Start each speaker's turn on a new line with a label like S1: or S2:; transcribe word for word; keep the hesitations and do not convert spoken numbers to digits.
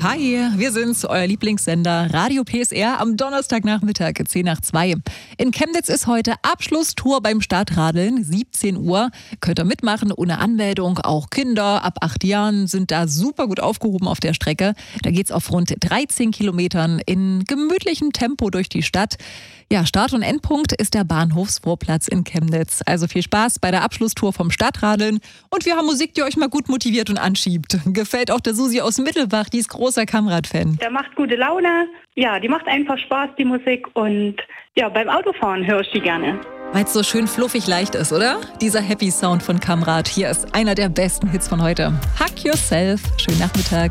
S1: Hi, wir sind's, euer Lieblingssender Radio P S R am Donnerstagnachmittag, zehn nach zwei. In Chemnitz ist heute Abschlusstour beim Stadtradeln, siebzehn Uhr. Könnt ihr mitmachen, ohne Anmeldung. Auch Kinder ab acht Jahren sind da super gut aufgehoben auf der Strecke. Da geht's auf rund dreizehn Kilometern in gemütlichem Tempo durch die Stadt. Ja, Start- und Endpunkt ist der Bahnhofsvorplatz in Chemnitz. Also viel Spaß bei der Abschlusstour vom Stadtradeln. Und wir haben Musik, die euch mal gut motiviert und anschiebt. Gefällt auch der Susi aus Mittelbach, die ist großer Kamrad-Fan.
S2: Der macht gute Laune. Ja, die macht einfach Spaß, die Musik. Und ja, beim Autofahren höre ich die gerne.
S1: Weil es so schön fluffig leicht ist, oder? Dieser Happy Sound von Kamrad. Hier ist einer der besten Hits von heute. Hug Yourself. Schönen Nachmittag.